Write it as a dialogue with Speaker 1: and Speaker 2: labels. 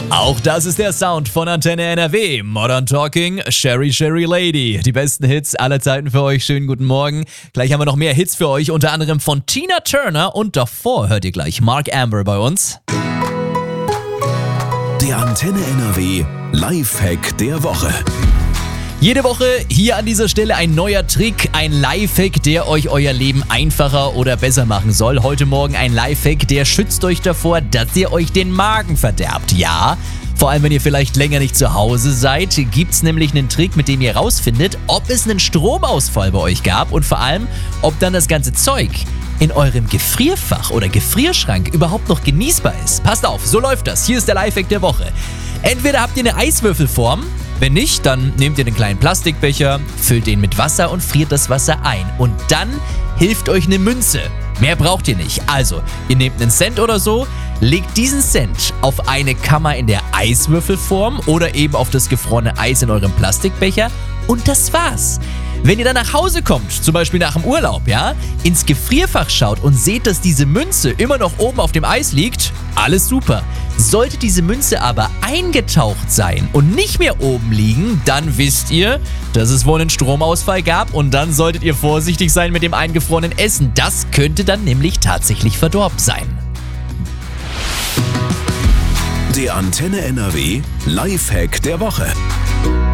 Speaker 1: Auch das ist der Sound von Antenne NRW. Modern Talking, Sherry Sherry Lady. Die besten Hits aller Zeiten für euch. Schönen guten Morgen. Gleich haben wir noch mehr Hits für euch, unter anderem von Tina Turner. Und davor hört ihr gleich Mark Amber bei uns.
Speaker 2: Der Antenne NRW Lifehack der Woche.
Speaker 1: Jede Woche hier an dieser Stelle ein neuer Trick, ein Lifehack, der euch euer Leben einfacher oder besser machen soll. Heute Morgen ein Lifehack, der schützt euch davor, dass ihr euch den Magen verderbt. Ja, vor allem wenn ihr vielleicht länger nicht zu Hause seid, gibt's nämlich einen Trick, mit dem ihr rausfindet, ob es einen Stromausfall bei euch gab und vor allem, ob dann das ganze Zeug in eurem Gefrierfach oder Gefrierschrank überhaupt noch genießbar ist. Passt auf, so läuft das. Hier ist der Lifehack der Woche. Entweder habt ihr eine Eiswürfelform, wenn nicht, dann nehmt ihr den kleinen Plastikbecher, füllt den mit Wasser und friert das Wasser ein. Und dann hilft euch eine Münze. Mehr braucht ihr nicht. Also, ihr nehmt einen Cent oder so, legt diesen Cent auf eine Kammer in der Eiswürfelform oder eben auf das gefrorene Eis in eurem Plastikbecher und das war's. Wenn ihr dann nach Hause kommt, zum Beispiel nach dem Urlaub, ins Gefrierfach schaut und seht, dass diese Münze immer noch oben auf dem Eis liegt, alles super. Sollte diese Münze aber eingetaucht sein und nicht mehr oben liegen, dann wisst ihr, dass es wohl einen Stromausfall gab und dann solltet ihr vorsichtig sein mit dem eingefrorenen Essen. Das könnte dann nämlich tatsächlich verdorben sein.
Speaker 2: Der Antenne NRW Lifehack der Woche.